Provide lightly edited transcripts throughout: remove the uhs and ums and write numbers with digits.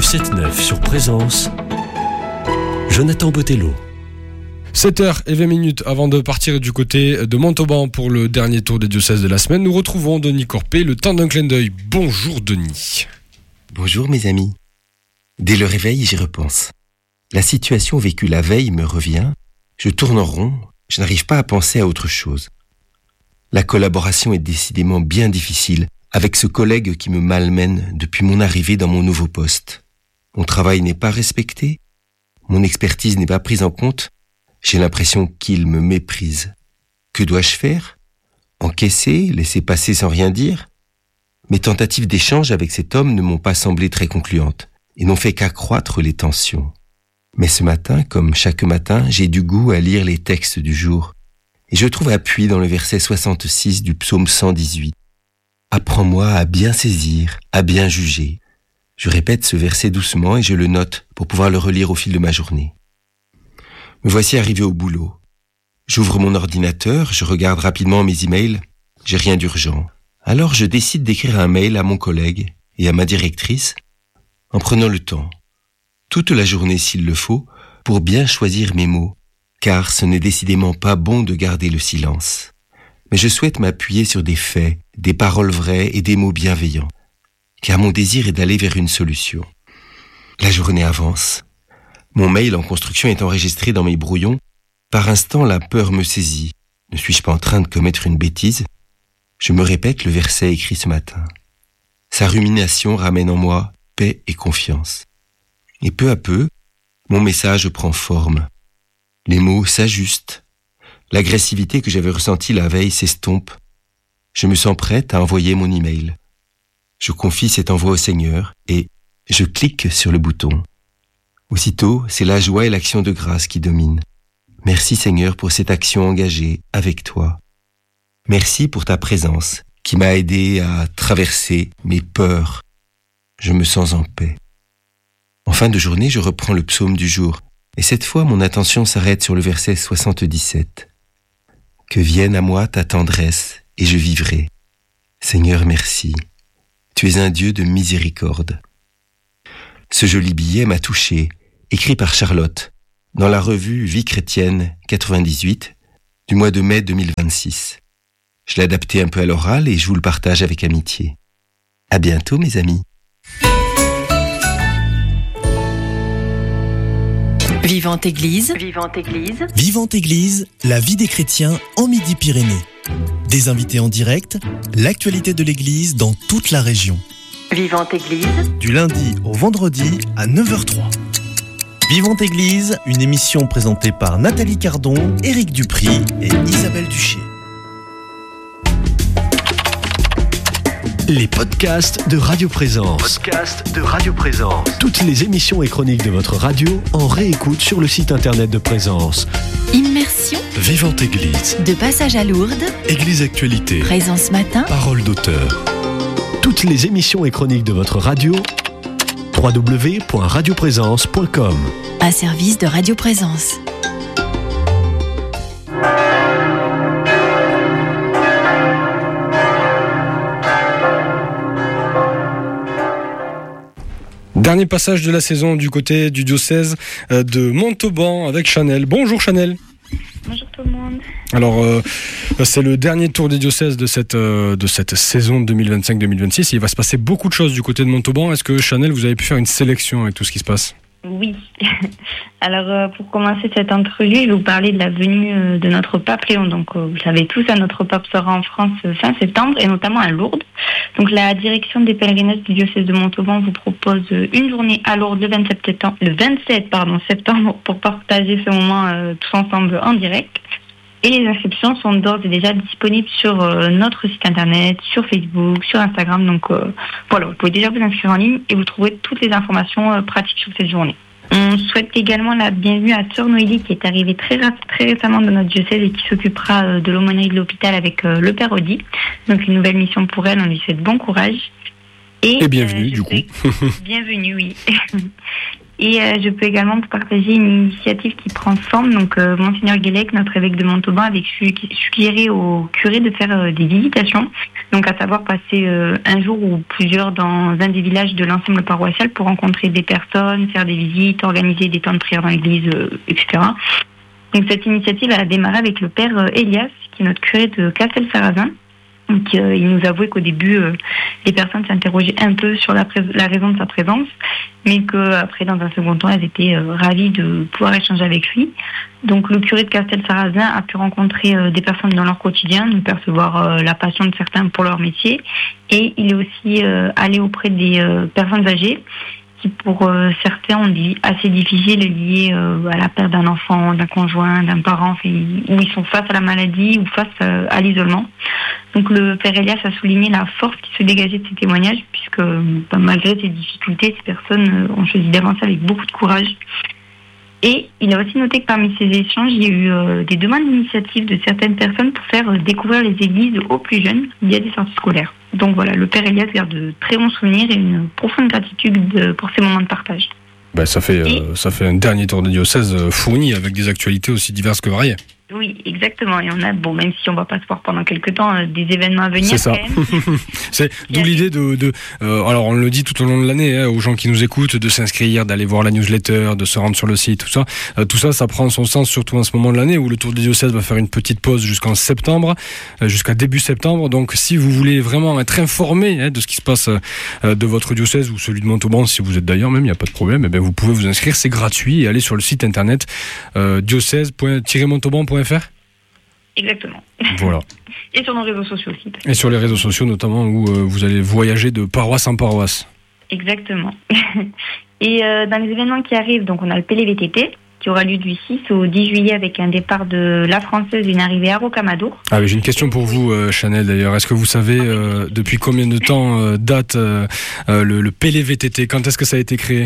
7-9 sur Présence, Jonathan Botello. 7h20 avant de partir du côté de Montauban pour le dernier tour des diocèses de la semaine, nous retrouvons Denis Corpé, le temps d'un clin d'œil. Bonjour Denis. Bonjour mes amis. Dès le réveil, j'y repense. La situation vécue la veille me revient, je tourne en rond, je n'arrive pas à penser à autre chose. La collaboration est décidément bien difficile avec ce collègue qui me malmène depuis mon arrivée dans mon nouveau poste. Mon travail n'est pas respecté, mon expertise n'est pas prise en compte, j'ai l'impression qu'il me méprise. Que dois-je faire ? Encaisser, laisser passer sans rien dire ? Mes tentatives d'échange avec cet homme ne m'ont pas semblé très concluantes et n'ont fait qu'accroître les tensions. Mais ce matin, comme chaque matin, j'ai du goût à lire les textes du jour et je trouve appui dans le verset 66 du psaume 118. Apprends-moi à bien saisir, à bien juger. Je répète ce verset doucement et je le note pour pouvoir le relire au fil de ma journée. Me voici arrivé au boulot. J'ouvre mon ordinateur, je regarde rapidement mes emails. J'ai rien d'urgent. Alors je décide d'écrire un mail à mon collègue et à ma directrice en prenant le temps, toute la journée s'il le faut, pour bien choisir mes mots, car ce n'est décidément pas bon de garder le silence. Mais je souhaite m'appuyer sur des faits, des paroles vraies et des mots bienveillants, car mon désir est d'aller vers une solution. La journée avance. Mon mail en construction est enregistré dans mes brouillons. Par instant, la peur me saisit. Ne suis-je pas en train de commettre une bêtise ? Je me répète le verset écrit ce matin. Sa rumination ramène en moi paix et confiance. Et peu à peu, mon message prend forme. Les mots s'ajustent. L'agressivité que j'avais ressentie la veille s'estompe. Je me sens prête à envoyer mon email. Je confie cet envoi au Seigneur et je clique sur le bouton. Aussitôt, c'est la joie et l'action de grâce qui dominent. Merci Seigneur pour cette action engagée avec toi. Merci pour ta présence qui m'a aidé à traverser mes peurs. Je me sens en paix. En fin de journée, je reprends le psaume du jour et cette fois, mon attention s'arrête sur le verset 77. Que vienne à moi ta tendresse et je vivrai. Seigneur, merci. Tu es un Dieu de miséricorde. Ce joli billet m'a touché, écrit par Charlotte, dans la revue Vie chrétienne 98 du mois de mai 2026. Je l'ai adapté un peu à l'oral et je vous le partage avec amitié. À bientôt mes amis. Vivante Église. Vivante Église. Vivante Église, la vie des chrétiens en Midi-Pyrénées. Des invités en direct, l'actualité de l'Église dans toute la région. Vivante Église. Du lundi au vendredi à 9h03. Vivante Église, une émission présentée par Nathalie Cardon, Éric Dupry et Isabelle Duché. Les podcasts de Radio Présence. Toutes les émissions et chroniques de votre radio en réécoute sur le site internet de Présence. Immersion. Vivante Église. De passage à Lourdes. Église Actualité. Présence matin. Parole d'auteur. Toutes les émissions et chroniques de votre radio. www.radioprésence.com. Un service de Radio Présence. Dernier passage de la saison du côté du diocèse de Montauban avec Chanel. Bonjour Chanel. Bonjour tout le monde. Alors, c'est le dernier tour des diocèses de cette saison 2025-2026. Il va se passer beaucoup de choses du côté de Montauban. Est-ce que Chanel, vous avez pu faire une sélection avec tout ce qui se passe ? Oui. Alors, pour commencer cette entrevue, je vais vous parler de la venue de notre pape Léon. Donc, vous savez tous, notre pape sera en France fin septembre et notamment à Lourdes. Donc, la direction des pèlerinages du diocèse de Montauban vous propose une journée à Lourdes le 27 septembre pour partager ce moment tous ensemble en direct. Et les inscriptions sont d'ores et déjà disponibles sur notre site internet, sur Facebook, sur Instagram. Donc voilà, vous pouvez déjà vous inscrire en ligne et vous trouverez toutes les informations pratiques sur cette journée. On souhaite également la bienvenue à Sœur Noélie qui est arrivée très récemment dans notre diocèse et qui s'occupera de l'aumônerie de l'hôpital avec le Père Audi. Donc une nouvelle mission pour elle, on lui souhaite bon courage. Et bienvenue du coup. Bienvenue, oui. Et je peux également vous partager une initiative qui prend forme. Donc, Monseigneur Guélec, notre évêque de Montauban, avait suggéré aux curés de faire des visitations. Donc, à savoir passer un jour ou plusieurs dans un des villages de l'ensemble paroissial pour rencontrer des personnes, faire des visites, organiser des temps de prière dans l'église, etc. Donc, cette initiative a démarré avec le père Elias, qui est notre curé de Castel-Sarrazin. Donc, il nous avouait qu'au début, les personnes s'interrogeaient un peu sur la raison de sa présence, mais qu'après, dans un second temps, elles étaient ravies de pouvoir échanger avec lui. Donc, le curé de Castel-Sarrazin a pu rencontrer des personnes dans leur quotidien, donc percevoir la passion de certains pour leur métier. Et il est aussi allé auprès des personnes âgées, qui pour certains ont dit assez difficile, liées à la perte d'un enfant, d'un conjoint, d'un parent, où ils sont face à la maladie ou face à l'isolement. Donc le père Elias a souligné la force qui se dégageait de ces témoignages, puisque malgré ces difficultés, ces personnes ont choisi d'avancer avec beaucoup de courage. Et il a aussi noté que parmi ces échanges, il y a eu des demandes d'initiative de certaines personnes pour faire découvrir les églises aux plus jeunes via des sorties scolaires. Donc voilà, le père Elias garde de très bons souvenirs et une profonde gratitude pour ces moments de partage. Ça fait un dernier tour de diocèse fourni avec des actualités aussi diverses que variées. Oui, exactement. Et on a, même si on va pas se voir pendant quelques temps, des événements à venir. C'est ça. C'est d'où l'idée alors on le dit tout au long de l'année, aux gens qui nous écoutent, de s'inscrire, d'aller voir la newsletter, de se rendre sur le site, tout ça, ça prend son sens surtout en ce moment de l'année où le Tour des diocèses va faire une petite pause jusqu'en septembre, jusqu'à début septembre. Donc si vous voulez vraiment être informé de ce qui se passe de votre diocèse ou celui de Montauban, si vous êtes d'ailleurs même, il n'y a pas de problème, vous pouvez vous inscrire, c'est gratuit et aller sur le site internet diocèse-montauban.fr. Exactement. Voilà. Et sur nos réseaux sociaux aussi. Et sur les réseaux sociaux notamment où vous allez voyager de paroisse en paroisse. Exactement. Et dans les événements qui arrivent, donc on a le PLVTT qui aura lieu du 6 au 10 juillet avec un départ de la Française et une arrivée à Rocamadour. Ah oui, j'ai une question pour vous, Chanel d'ailleurs. Est-ce que vous savez depuis combien de temps date le PLVTT? Quand est-ce que ça a été créé?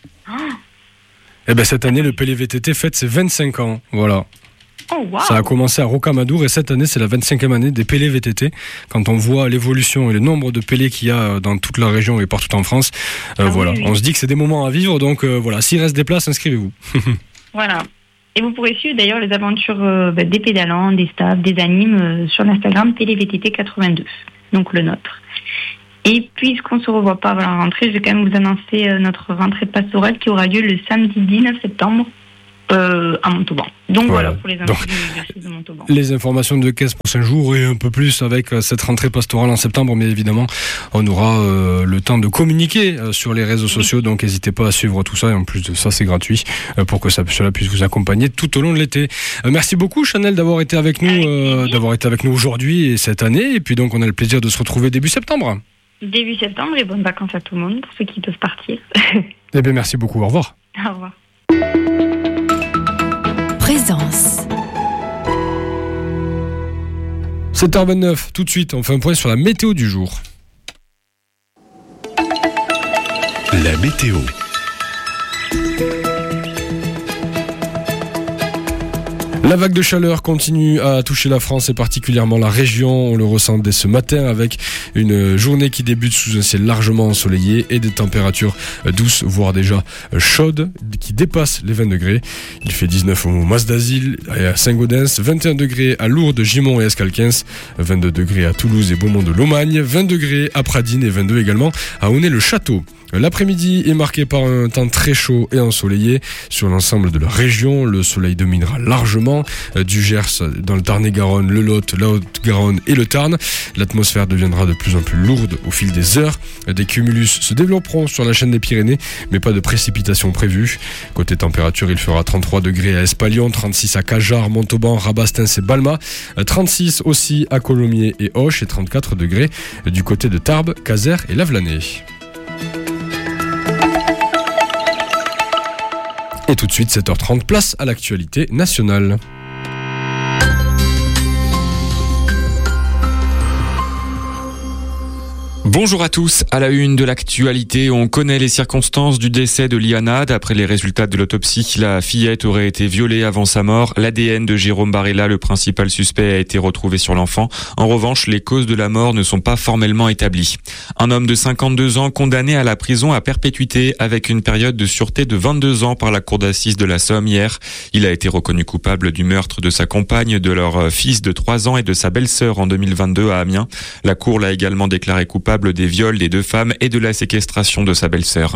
Cette année, le PLVTT fête ses 25 ans. Voilà. Oh, wow. Ça a commencé à Rocamadour et cette année, c'est la 25e année des PLVTT. Quand on voit l'évolution et le nombre de PL qu'il y a dans toute la région et partout en France, voilà. Oui. On se dit que c'est des moments à vivre, donc voilà. S'il reste des places, inscrivez-vous. Voilà. Et vous pourrez suivre d'ailleurs les aventures des pédalants, des staffs, des animes sur l'Instagram PLVTT82, donc le nôtre. Et puisqu'on ne se revoit pas avant la rentrée, je vais quand même vous annoncer notre rentrée pastorale qui aura lieu le samedi 19 septembre à Montauban. Donc voilà pour les informations de Montauban. Les informations de 15 prochains jours et un peu plus avec cette rentrée pastorale en septembre, mais évidemment, on aura le temps de communiquer sur les réseaux sociaux, donc n'hésitez pas à suivre tout ça, et en plus de ça, c'est gratuit pour que cela puisse vous accompagner tout au long de l'été. Merci beaucoup, Chanel, d'avoir été avec nous, aujourd'hui et cette année, et puis donc on a le plaisir de se retrouver début septembre. Début septembre et bonnes vacances à tout le monde, pour ceux qui peuvent partir. Eh bien, merci beaucoup, au revoir. Au revoir. Présence. 7h29, tout de suite, on fait un point sur la météo du jour. La météo. La vague de chaleur continue à toucher la France et particulièrement la région. On le ressent dès ce matin avec une journée qui débute sous un ciel largement ensoleillé et des températures douces, voire déjà chaudes, qui dépassent les 20 degrés. Il fait 19 au Mas d'Asile et à Saint-Gaudens, 21 degrés à Lourdes, Gimont et Escalquens, 22 degrés à Toulouse et Beaumont de Lomagne, 20 degrés à Pradines et 22 également à Aunay-le-Château. L'après-midi est marqué par un temps très chaud et ensoleillé sur l'ensemble de la région. Le soleil dominera largement du Gers dans le Tarn-et-Garonne, le Lot, la Haute-Garonne et le Tarn. L'atmosphère deviendra de plus en plus lourde au fil des heures. Des cumulus se développeront sur la chaîne des Pyrénées, mais pas de précipitations prévues. Côté température, il fera 33 degrés à Espalion, 36 à Cajar, Montauban, Rabastens et Balma, 36 aussi à Colomiers et Auch et 34 degrés du côté de Tarbes, Caser et Lavelanet. Et tout de suite, 7h30, place à l'actualité nationale. Bonjour à tous. À la une de l'actualité, on connaît les circonstances du décès de Liana. D'après les résultats de l'autopsie, la fillette aurait été violée avant sa mort. L'ADN de Jérôme Barella, le principal suspect, a été retrouvé sur l'enfant. En revanche, les causes de la mort ne sont pas formellement établies. Un homme de 52 ans condamné à la prison à perpétuité avec une période de sûreté de 22 ans par la cour d'assises de la Somme hier. Il a été reconnu coupable du meurtre de sa compagne, de leur fils de 3 ans et de sa belle-sœur en 2022 à Amiens. La cour l'a également déclaré coupable des viols des 2 femmes et de la séquestration de sa belle-sœur.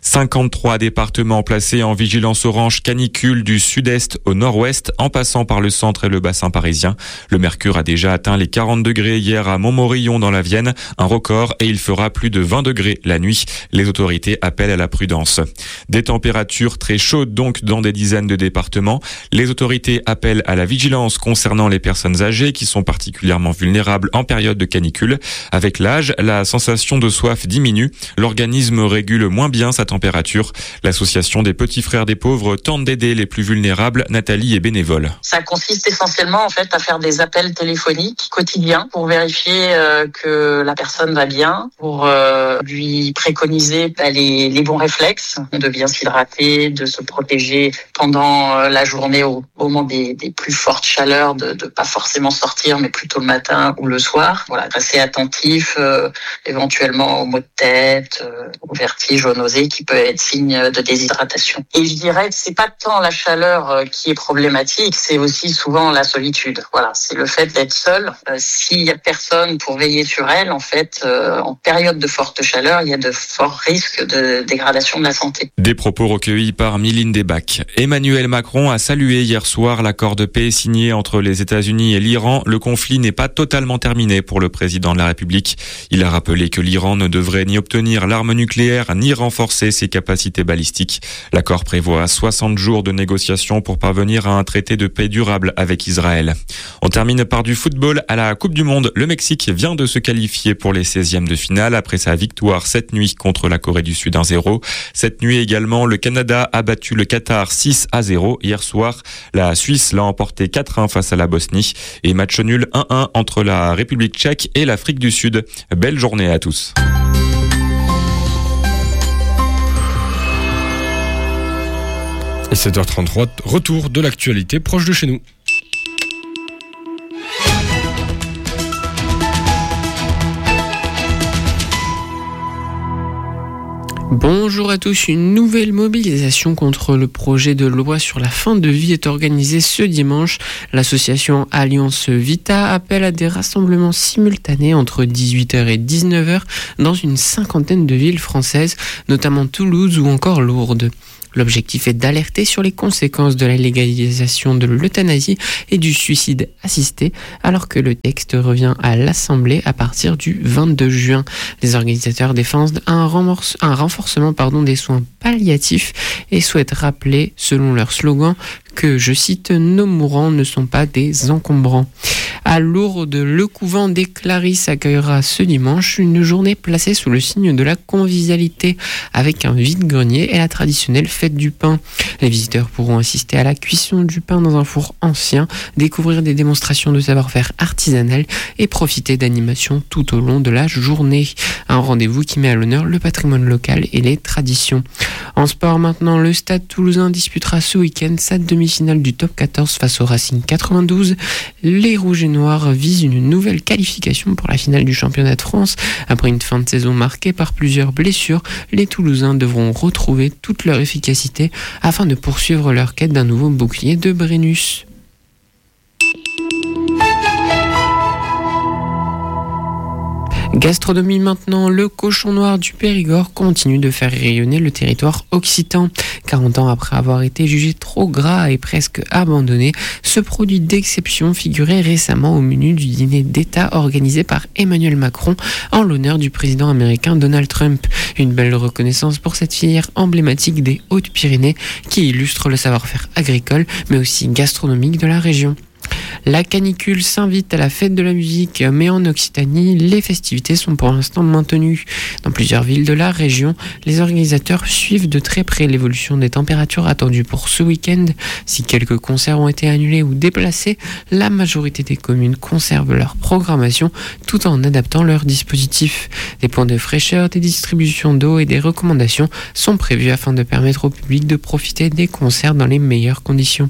53 départements placés en vigilance orange canicule du sud-est au nord-ouest, en passant par le centre et le bassin parisien. Le mercure a déjà atteint les 40 degrés hier à Montmorillon dans la Vienne, un record, et il fera plus de 20 degrés la nuit. Les autorités appellent à la prudence. Des températures très chaudes donc dans des dizaines de départements. Les autorités appellent à la vigilance concernant les personnes âgées qui sont particulièrement vulnérables en période de canicule. Avec l'âge, la sensation de soif diminue. L'organisme régule moins bien sa température. L'association des petits frères des pauvres tente d'aider les plus vulnérables. Nathalie est bénévole. Ça consiste essentiellement à faire des appels téléphoniques quotidiens pour vérifier que la personne va bien, pour lui préconiser les bons réflexes, de bien s'hydrater, de se protéger pendant la journée au moment des plus fortes chaleurs, de pas forcément sortir, mais plutôt le matin ou le soir. Voilà, rester attentif, éventuellement aux maux de tête, aux vertiges, aux nausées, qui peut être signe de déshydratation. Et je dirais que c'est pas tant la chaleur qui est problématique, c'est aussi souvent la solitude. Voilà, c'est le fait d'être seul. S'il y a personne pour veiller sur elle, en période de forte chaleur, il y a de forts risques de dégradation de la santé. Des propos recueillis par Mylène Desbacs. Emmanuel Macron a salué hier soir l'accord de paix signé entre les États-Unis et l'Iran. Le conflit n'est pas totalement terminé pour le président de la République. Il a rappelé que l'Iran ne devrait ni obtenir l'arme nucléaire ni renforcer ses capacités balistiques. L'accord prévoit 60 jours de négociations pour parvenir à un traité de paix durable avec Israël. On termine par du football à la Coupe du Monde. Le Mexique vient de se qualifier pour les 16e de finale après sa victoire cette nuit contre la Corée du Sud 1-0. Cette nuit également, le Canada a battu le Qatar 6-0. Hier soir, la Suisse l'a emporté 4-1 face à la Bosnie et match nul 1-1 entre la République tchèque et l'Afrique du Sud. Belle journée à tous. Et 7h33, retour de l'actualité proche de chez nous. Bonjour à tous, une nouvelle mobilisation contre le projet de loi sur la fin de vie est organisée ce dimanche. L'association Alliance Vita appelle à des rassemblements simultanés entre 18h et 19h dans une cinquantaine de villes françaises, notamment Toulouse ou encore Lourdes. L'objectif est d'alerter sur les conséquences de la légalisation de l'euthanasie et du suicide assisté, alors que le texte revient à l'Assemblée à partir du 22 juin. Les organisateurs défendent un renforcement des soins palliatifs et souhaitent rappeler, selon leur slogan, que, je cite, nos mourants ne sont pas des encombrants. À Lourdes, le couvent des Clarisses accueillera ce dimanche une journée placée sous le signe de la convivialité avec un vide-grenier et la traditionnelle fête du pain. Les visiteurs pourront assister à la cuisson du pain dans un four ancien, découvrir des démonstrations de savoir-faire artisanal et profiter d'animations tout au long de la journée. Un rendez-vous qui met à l'honneur le patrimoine local et les traditions. En sport maintenant, le Stade Toulousain disputera ce week-end sa demi-finale du top 14 face au Racing 92. Les Rouges et Noirs visent une nouvelle qualification pour la finale du championnat de France. Après une fin de saison marquée par plusieurs blessures, les Toulousains devront retrouver toute leur efficacité afin de poursuivre leur quête d'un nouveau bouclier de Brennus. Gastronomie maintenant, le cochon noir du Périgord continue de faire rayonner le territoire occitan. 40 ans après avoir été jugé trop gras et presque abandonné, ce produit d'exception figurait récemment au menu du dîner d'État organisé par Emmanuel Macron en l'honneur du président américain Donald Trump. Une belle reconnaissance pour cette filière emblématique des Hautes-Pyrénées qui illustre le savoir-faire agricole mais aussi gastronomique de la région. La canicule s'invite à la fête de la musique, mais en Occitanie, les festivités sont pour l'instant maintenues. Dans plusieurs villes de la région, les organisateurs suivent de très près l'évolution des températures attendues pour ce week-end. Si quelques concerts ont été annulés ou déplacés, la majorité des communes conservent leur programmation tout en adaptant leur dispositif. Des points de fraîcheur, des distributions d'eau et des recommandations sont prévus afin de permettre au public de profiter des concerts dans les meilleures conditions.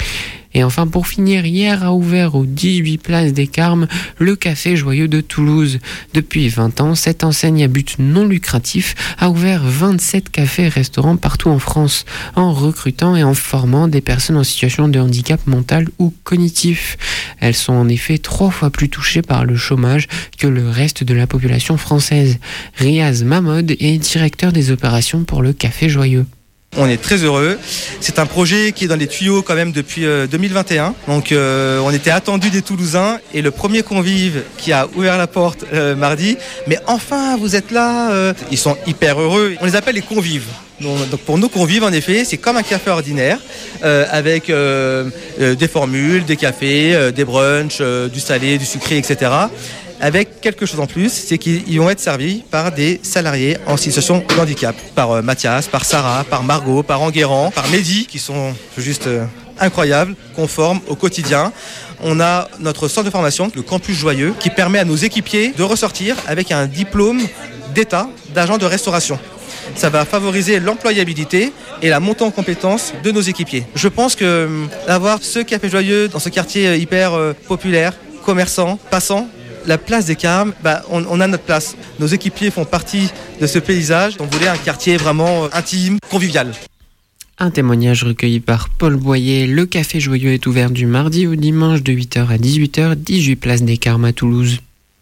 Et enfin, pour finir, hier a ouvert aux 18 places des Carmes le Café Joyeux de Toulouse. Depuis 20 ans, cette enseigne à but non lucratif a ouvert 27 cafés et restaurants partout en France, en recrutant et en formant des personnes en situation de handicap mental ou cognitif. Elles sont en effet 3 fois plus touchées par le chômage que le reste de la population française. Riaz Mahmoud est directeur des opérations pour le Café Joyeux. On est très heureux. C'est un projet qui est dans les tuyaux quand même depuis 2021. Donc on était attendu des Toulousains et le premier convive qui a ouvert la porte mardi. Mais enfin, vous êtes là. Ils sont hyper heureux. On les appelle les convives. Donc pour nos convives, en effet, c'est comme un café ordinaire avec des formules, des cafés, des brunchs, du salé, du sucré, etc. Avec quelque chose en plus, c'est qu'ils vont être servis par des salariés en situation de handicap. Par Mathias, par Sarah, par Margot, par Enguerrand, par Mehdi, qui sont juste incroyables, qu'on forme au quotidien. On a notre centre de formation, le Campus Joyeux, qui permet à nos équipiers de ressortir avec un diplôme d'État d'agent de restauration. Ça va favoriser l'employabilité et la montée en compétences de nos équipiers. Je pense que d'avoir ce Café Joyeux dans ce quartier hyper populaire, commerçant, passant, la place des Carmes, on a notre place. Nos équipiers font partie de ce paysage. On voulait un quartier vraiment intime, convivial. Un témoignage recueilli par Paul Boyer. Le Café Joyeux est ouvert du mardi au dimanche de 8h à 18h, 18 places des Carmes à Toulouse.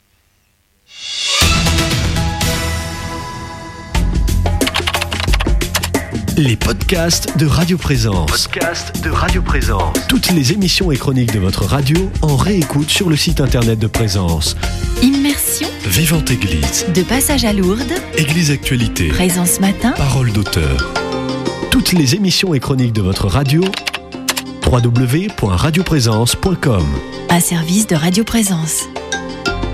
Les podcasts de Radio Présence. Toutes les émissions et chroniques de votre radio en réécoute sur le site internet de Présence. Immersion, Vivante Église, de passage à Lourdes, Église Actualité, Présence Matin, Parole d'auteur. Toutes les émissions et chroniques de votre radio, www.radioprésence.com. un service de Radio Présence.